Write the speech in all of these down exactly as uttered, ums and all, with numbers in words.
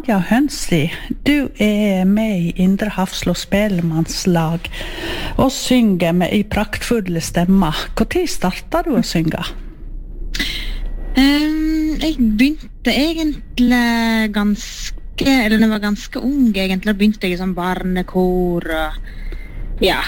Nadia Hønsli, du er med i Indre Hafslo Spellemannslag og synger med i praktfulle stemmer. Hvor tid startet du å synge? Um, jeg begynte egentlig ganske, eller jeg var ganske ung egentlig, da begynte jeg i sånn barnekor og ja.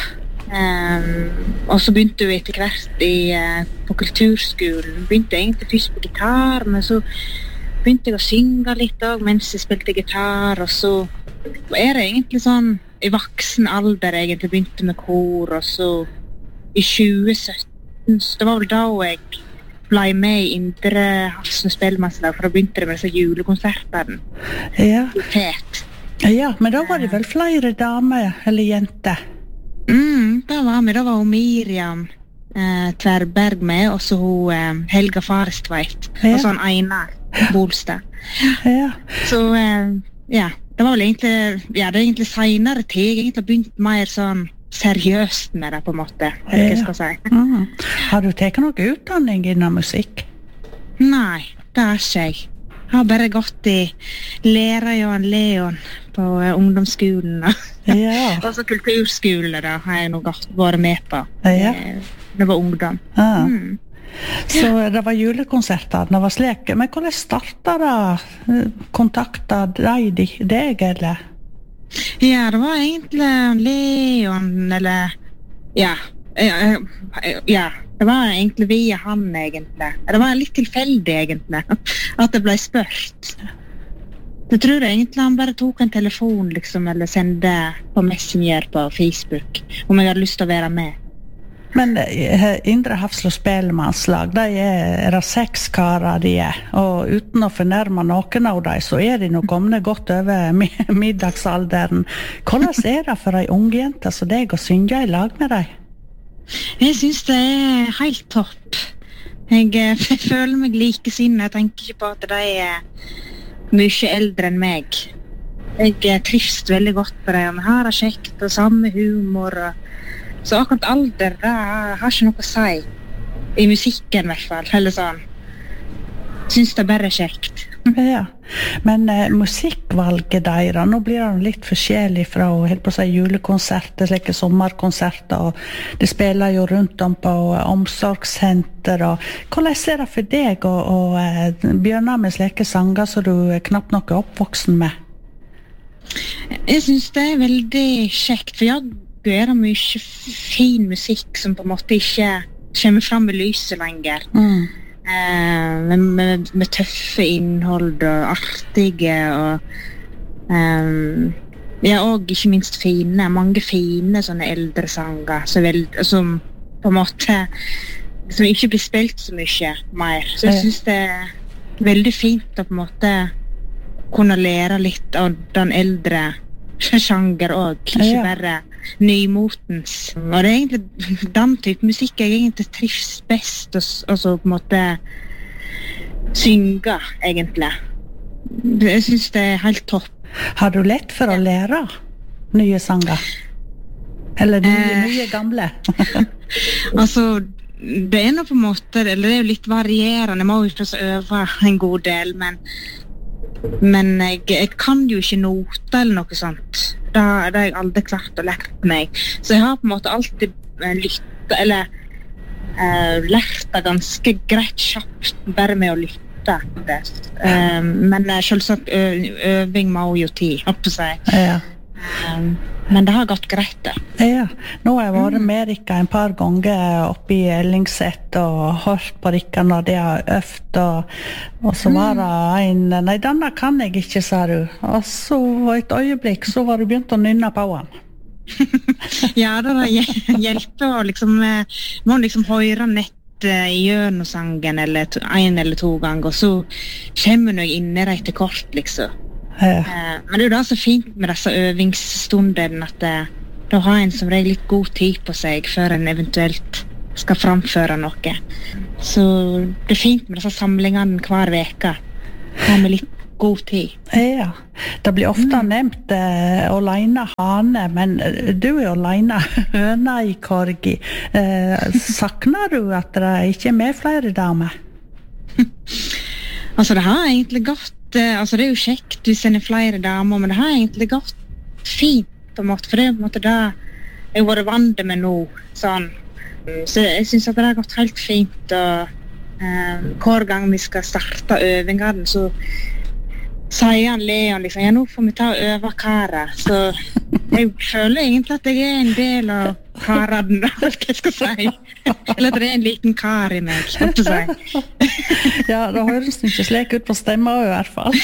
Um, og så begynte jeg etter hvert i, uh, på kulturskolen. Begynte egentlig først på gitar, men så begynte jeg å synge litt også, mens jeg spilte gitar, og så er det egentlig sånn i voksen alder egentlig begynte med kor, og så i tjue sytten, så det var vel da jeg ble med i Indre Hafslo Spellemannslag, for da begynte det med disse julekonsertene. Ja. Fet. Ja, men da var det vel flere damer eller jenter? Mm, da var vi, da var hun Miriam eh, Tverberg med, og så hun eh, Helga Farestveit, ja. Og sånn Einar Bolstad. Ja. Så eh, ja, det var vel egentlig, ja, det er egentlig senere tid, jeg egentlig har begynt mer sånn seriøst med det på en måte, hva ja. Jeg skal si. Mm. Har du tatt noe utdanning innen musikk? Nei, det har ikke jeg. Jeg har bare gått i lærer Johan Leon på uh, ungdomsskolen, ja. Og så kulturskole da, har jeg nå gått, vært med på. Ja. Det var ungdom. Ja. Mm. Så det var julekonserter, det var slik. Men hvordan startet det? Kontaktet de deg, eller? Ja, det var egentlig Leon, eller ja, ja, ja, det var egentlig via han egentlig. Det var litt tilfeldig egentlig, at det ble spørt. Jeg tror egentlig han bare tok en telefon liksom, eller sendte på Messenger på Facebook, om jeg hadde lyst til å være med. Men Indre Hafslo Spellemannslag, de er, er det seks karer de er, og uten å fornærme noen av dem, så er de nå kommet godt over middagsalderen. Hvordan er det for en ung jente som deg å synge i lag med deg? Jeg synes det er helt topp. Jeg, jeg føler meg likesinnet, jeg tenker ikke på at de er mye eldre enn meg. Jeg trives veldig godt på det, og vi har det kjekt og samme humor, og så akkurat alder, det har ikke noe å si. I musikken i hvert fall, eller sånn. Synes det bare er kjekt. Ja, men eh, musikkvalget deres, nå blir det litt forskjellig fra helt på å si julekonserter, slike sommerkonserter, og det spiller jo rundt om på omsorgssenter, og hvordan er det for deg å, å eh, begynne med slike sanger som du knapt nok er oppvoksen med? Jeg synes det er veldig kjekt, for jeg gjør mye fin musikk som på en måte ikke kommer frem med lyset lenger. Mm. Eh, med, med, med tøffe innhold og artige og um, ja, og ikke minst fine, mange fine sånne eldre sanger som, veld, som på en måte som ikke blir spilt så mye mer. Så jeg synes det er veldig fint å på en måte kunne lære litt av den eldre sjanger også, ikke bare nymotens. Og det er egentlig den type musikk jeg egentlig trives best og, og så på en måte synge, egentlig. Jeg synes det er helt topp. Har du lett for å lære nye sanger? Eller nye, eh, nye gamle? Altså, det er nå på en måte, eller det er jo litt varierende, jeg må jo først øve en god del, men men jeg, jeg kan jo ikke note eller noe sånt. Det, det har jeg aldri klart å lære meg. Så jeg har på en måte alltid lyttet, eller uh, lært det ganske greit kjapt, bare med å lytte. Uh, men selvsagt ø, øving må jo tid, håper jeg. Ja. Um, men det har gått greit det. Ja, nå har jeg vært med Rikka en par ganger oppe i Ellingset og hørt på Rikka når de har øft, og, og så var det en, nei, denne kan jeg ikke, sa du. Og så et øyeblikk, så var du begynt å nynne på han. Ja, det hjelper å liksom, må liksom høre nett i gjørnosangen eller to, en eller to ganger, og så kommer jeg inn i det etter kort, liksom. Ja. Men det er jo da så fint med disse øvingsstundene at da har en som regel litt god tid på seg før en eventuelt skal framføre noe. Så det er fint med disse samlingene hver veke. Ha med litt god tid. Ja, det blir ofte mm. nevnt eh, Olaina Hane, men du er Olaina Høna i Korgi. Eh, sakner du at det ikke er med flere damer? Altså, det har egentlig gått, eh, altså det er jo kjekt hvis en er flere damer, men det har egentlig gått fint på en måte, for det er på en måte det jeg har vært vant med nå, sånn. Så jeg synes at det har gått helt fint, og eh, hver gang vi skal starte øvingene, så sier han Leon liksom, ja, nå får vi ta og øve karer, så jeg føler egentlig at jeg er en del av karen, hva jeg skal si. Eller at det er en liten kar i meg, hva skal jeg si. Ja, det høres ikke slik ut på stemmer i hvert fall.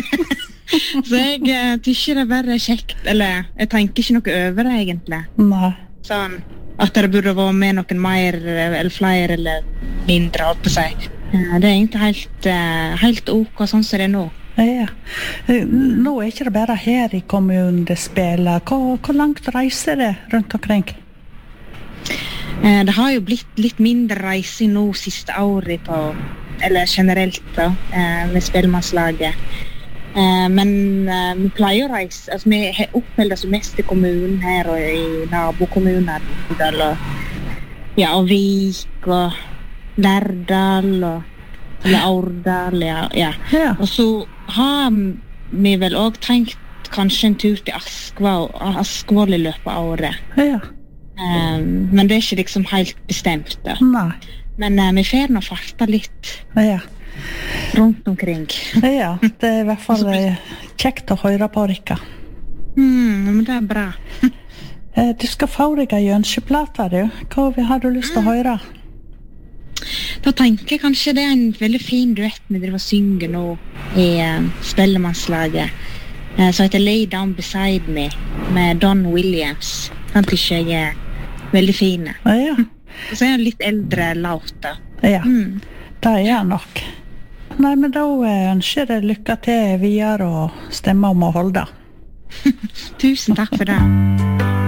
Så jeg uh, tykker det er bare kjekt, eller jeg tenker ikke noe over det egentlig. Nei. Sånn, at det burde være med noen mer, eller flere, eller mindre, holdt på å si. Uh, det er egentlig helt, uh, helt ok, sånn som det er nå. Ja. Nå er ikke det bare her i kommunen det spiller. Hvor, hvor langt reiser det rundt omkring? Uh, det har jo blitt litt mindre reising nå siste året på, eller generelt da, uh, med spillmannslaget. Uh, men uh, vi pleier å reise, altså vi oppholder oss mest i kommunen her og i nabokommuner, og, ja, og Vik og Lærdal og Aurdal, ja, ja. Ja. Og så har vi vel også tenkt kanskje en tur til Askvoll, Askvoll i løpet av året. Ja. Um, men det er ikke liksom helt bestemt da. Nei. Men uh, vi får nå farta litt. Ja. Rundt omkring. Ja, det er i hvert fall kjekt å høre på, Rikka. Mm, men det er bra. Du skal få deg en ønskeplate, du. Hva har du lyst til å høre? Da tenker jeg kanskje det er en veldig fin duett vi driver og synger nå i uh, Spellemannslaget, uh, som heter Lay Down Beside Me, med Don Williams. Den tykker jeg er veldig fine. Ja. Og så er det litt eldre låt da. Ja, mm. det er nok. Nei, men da ønsker jeg lykke til videre og stemme om å holde. Tusen takk for det.